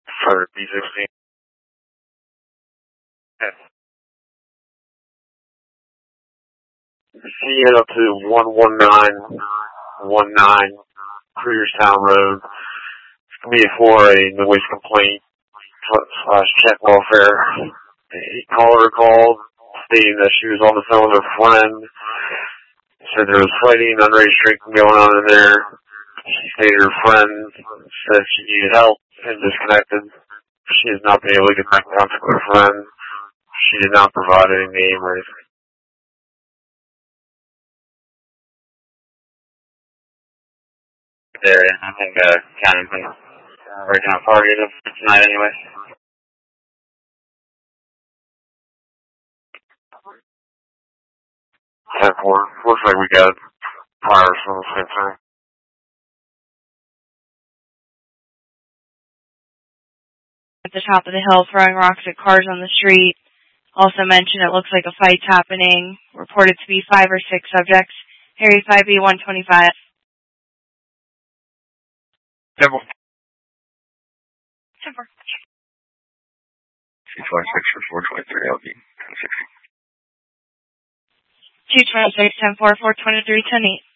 for B16. See it up to 11919 Cruiserstown Road. It's going to be for a noise complaint / check welfare. A caller called stating that she was on the phone with her friend. Said there was fighting, underage drinking going on in there. She stated her friend said she needed help and disconnected. She has not been able to get back in contact with her friend. She did not provide any name or anything. Area. I think county's been working on target tonight anyway. 10-4. Looks like we got priors from the same thing. At the top of the hill, throwing rocks at cars on the street. Also mentioned it looks like a fight's happening. Reported to be 5 or 6 subjects. Harry 5B125. 10-4. 10-4. 226 for 423 LB. 1060. 226, 10-4, 423, 10-8.